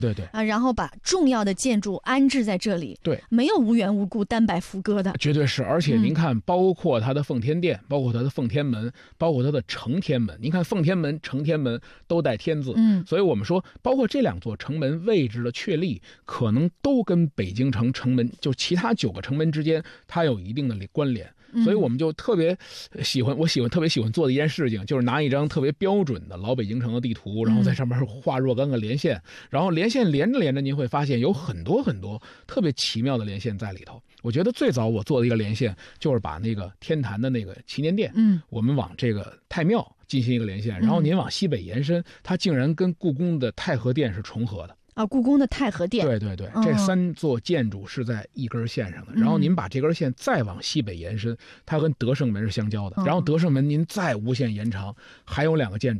对对然后把重要的建筑安置在这里， 对， 没有无缘无故单摆浮歌的， 绝对是。而且您看，包括它的奉天殿，包括它的奉天门，包括它的承天门，您看奉天门、承天门都带天字，所以我们说，包括这2座城门位置的确立，可能都跟北京城城门就其他9个城门之间，它有一定的关联。所以我们就特别喜欢，特别喜欢做的一件事情，就是拿一张特别标准的老北京城的地图，然后在上面画若干个连线，然后连线连着连着，您会发现有很多很多特别奇妙的连线在里头。我觉得最早我做的一个连线，就是把那个天坛的那个祈年殿，我们往这个太庙进行一个连线，然后您往西北延伸，它竟然跟故宫的太和殿是重合的。 故宫的太和殿， 对对对，这3座建筑是在一根线上的，然后您把这根线再往西北延伸，它跟德胜门是相交的，然后德胜门您再无限延长，还有2个建筑。